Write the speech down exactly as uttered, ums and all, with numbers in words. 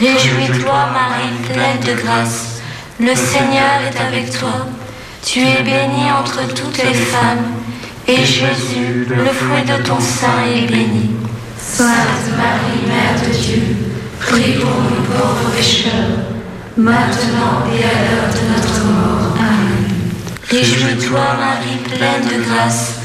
Réjouis-toi, Marie, pleine de grâce, le Seigneur est avec toi. Tu es bénie entre toutes les femmes, et Jésus, le fruit de ton sein, est béni. Sainte Marie, Mère de Dieu, prie pour nous pauvres pécheurs, maintenant et à l'heure de notre mort. Amen. Réjouis-toi, Marie, pleine de grâce,